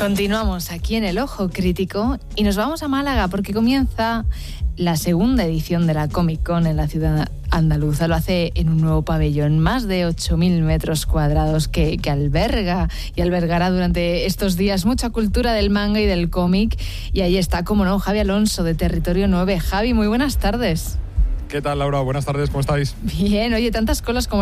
Continuamos aquí en El Ojo Crítico y nos vamos a Málaga porque comienza la segunda edición de la Comic Con en la ciudad andaluza. Lo hace en un nuevo pabellón, más de 8.000 metros cuadrados que alberga y albergará durante estos días mucha cultura del manga y del cómic. Y ahí está, como no, Javi Alonso de Territorio 9. Javi, muy buenas tardes. ¿Qué tal, Laura? Buenas tardes, ¿cómo estáis? Bien, oye, tantas colas como